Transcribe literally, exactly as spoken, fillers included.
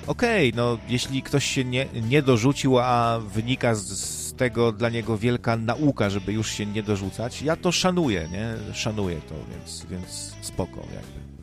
okej, okay, no jeśli ktoś się nie, nie dorzucił, a wynika z, z tego dla niego wielka nauka, żeby już się nie dorzucać, ja to szanuję, nie? Szanuję to, więc, więc spoko jakby.